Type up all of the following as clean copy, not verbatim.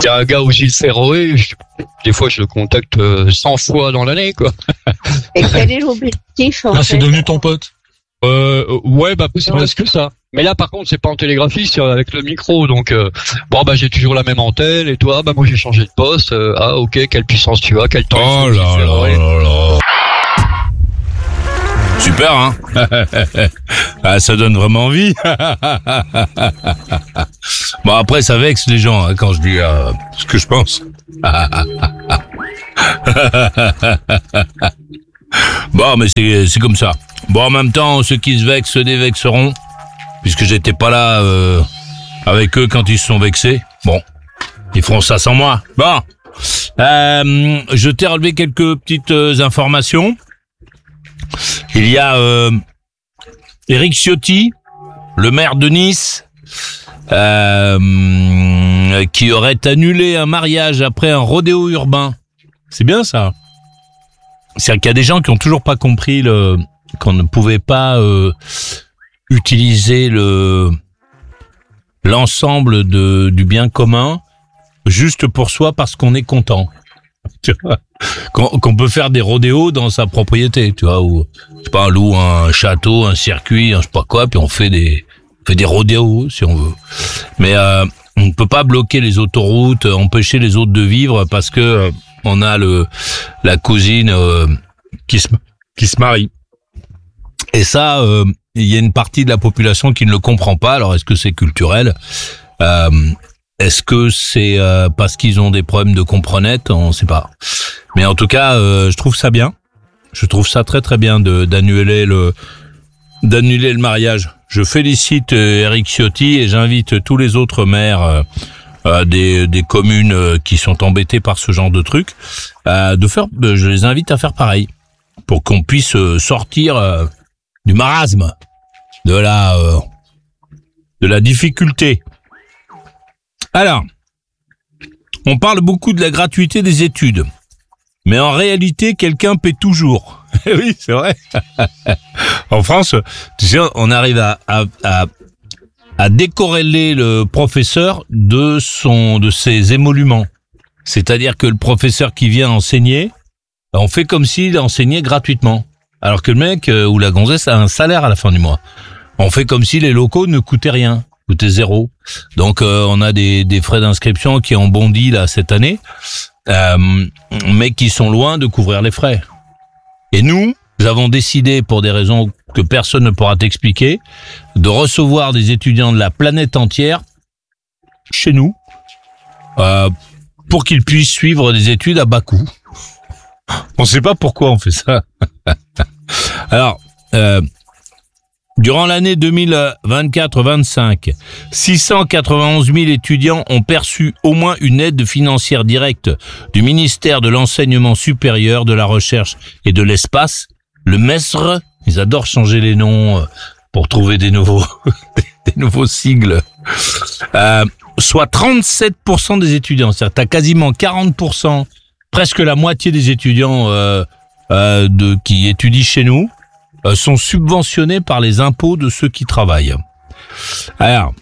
Il y a un gars aussi, le Féroé, des fois je le contacte 100 fois dans l'année, quoi. Et quel est l'objectif en fait? c'est devenu ton pote. Ouais, c'est presque ça. Mais là, par contre, c'est pas en télégraphie, c'est avec le micro, donc j'ai toujours la même antenne, et toi, moi j'ai changé de poste. Ok, quelle puissance tu as, quel temps? Oh là là. Super, hein. Ça donne vraiment envie. Bon, après, ça vexe les gens quand je dis ce que je pense. Bon, mais c'est comme ça. Bon, en même temps, ceux qui se vexent se dévexeront, puisque j'étais pas là avec eux quand ils se sont vexés. Bon, ils feront ça sans moi. Bon, je t'ai relevé quelques petites informations. Il y a Éric Ciotti, le maire de Nice, qui aurait annulé un mariage après un rodéo urbain. C'est bien ça. C'est-à-dire qu'il y a des gens qui ont toujours pas compris qu'on ne pouvait pas utiliser l'ensemble du bien commun juste pour soi parce qu'on est content. Tu vois, qu'on peut faire des rodéos dans sa propriété, tu vois, ou je sais pas, on loue un château, un circuit, je sais pas quoi, puis on fait des rodéos si on veut. Mais on ne peut pas bloquer les autoroutes, empêcher les autres de vivre parce que on a la cousine qui se marie. Et ça, il y a une partie de la population qui ne le comprend pas. Alors est-ce que c'est culturel? Est-ce que c'est parce qu'ils ont des problèmes de comprenette? On ne sait pas. Mais en tout cas, je trouve ça bien. Je trouve ça très très bien d'annuler le mariage. Je félicite Éric Ciotti et j'invite tous les autres maires des communes qui sont embêtées par ce genre de truc je les invite à faire pareil pour qu'on puisse sortir du marasme, de la difficulté. Alors, on parle beaucoup de la gratuité des études, mais en réalité, quelqu'un paie toujours. Oui, c'est vrai. En France, tu sais, on arrive à décorréler le professeur de ses émoluments. C'est-à-dire que le professeur qui vient enseigner, on fait comme s'il enseignait gratuitement, alors que le mec ou la gonzesse a un salaire à la fin du mois. On fait comme si les locaux ne coûtaient rien. Coûtait 0. Donc on a des frais d'inscription qui ont bondi là cette année, mais qui sont loin de couvrir les frais. Et nous avons décidé, pour des raisons que personne ne pourra t'expliquer, de recevoir des étudiants de la planète entière chez nous, pour qu'ils puissent suivre des études à bas coût. On ne sait pas pourquoi on fait ça. Alors, durant l'année 2024-25, 691 000 étudiants ont perçu au moins une aide financière directe du ministère de l'Enseignement supérieur, de la Recherche et de l'Espace, le MESR. Ils adorent changer les noms pour trouver des nouveaux sigles. Soit 37% des étudiants. C'est-à-dire, t'as quasiment 40%, presque la moitié des étudiants qui étudient chez nous, sont subventionnés par les impôts de ceux qui travaillent. Alors,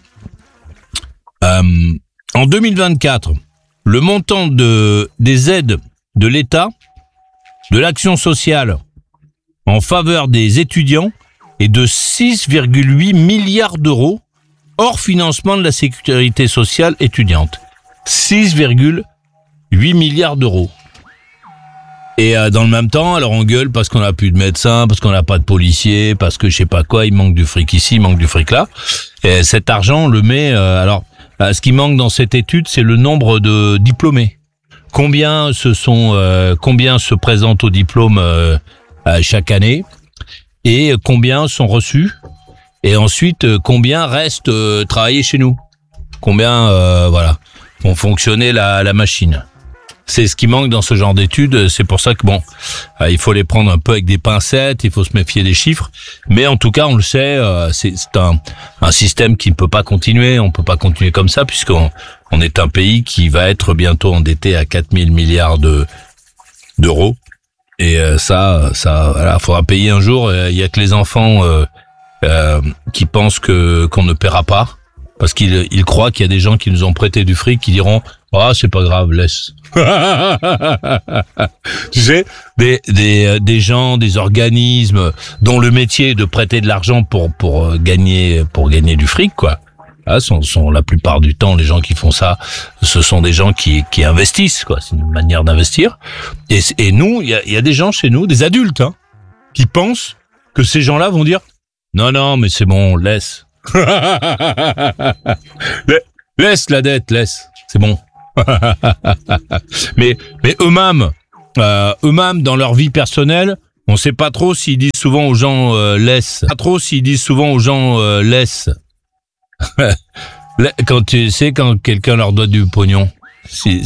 en 2024, le montant des aides de l'État, de l'action sociale en faveur des étudiants est de 6,8 milliards d'euros hors financement de la sécurité sociale étudiante. 6,8 milliards d'euros. Et dans le même temps, alors on gueule parce qu'on n'a plus de médecins, parce qu'on n'a pas de policiers, parce que je sais pas quoi, il manque du fric ici, il manque du fric là. Et cet argent, on le met... ce qui manque dans cette étude, c'est le nombre de diplômés. Combien se présentent au diplôme chaque année et combien sont reçus et ensuite combien restent travailler chez nous. Combien font fonctionner la machine. C'est ce qui manque dans ce genre d'études. C'est pour ça que il faut les prendre un peu avec des pincettes, il faut se méfier des chiffres. Mais en tout cas, on le sait, c'est un système qui ne peut pas continuer. On peut pas continuer comme ça puisqu'on est un pays qui va être bientôt endetté à 4 000 milliards d'euros. Et faudra payer un jour. Il y a que les enfants qui pensent qu'on ne paiera pas. parce qu'ils croient qu'il y a des gens qui nous ont prêté du fric qui diront ah c'est pas grave, laisse. Tu sais, des gens, des organismes dont le métier est de prêter de l'argent pour gagner du fric, quoi. Ah, sont la plupart du temps les gens qui font ça, ce sont des gens qui investissent, quoi. C'est une manière d'investir. Et nous, il y a des gens chez nous, des adultes, hein, qui pensent que ces gens-là vont dire non mais c'est bon, laisse. Laisse la dette, laisse, c'est bon. mais eux-mêmes dans leur vie personnelle, on sait pas trop s'ils disent souvent aux gens laisse. Pas trop s'ils disent souvent aux gens laisse. Quand quelqu'un leur doit du pognon.